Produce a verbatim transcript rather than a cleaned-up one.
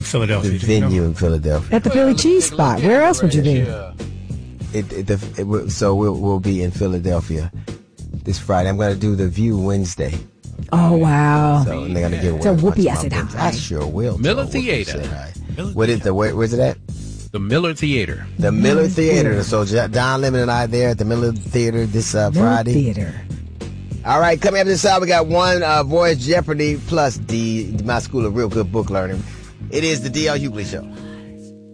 Philadelphia. The venue in Philadelphia. At the Philly cheese spot. Where else would you be? It, it, the, it, will- so we'll, we'll be in Philadelphia this Friday. I'm going to do the View Wednesday. Oh, wow. So and they're going to give away So a bunch Whoopi, of I said my books. hi. I sure will. Miller tell Whoopi Theater. said hi. Miller What is the, where, where's it at? The Miller Theater. The Miller Theater. So J- Don Lemon and I there at the Miller Theater this uh, Miller Friday. Theater. All right, coming up this hour, we got one uh, Voice Jeopardy plus D, my school of real good book learning. It is the D L Hughley Show.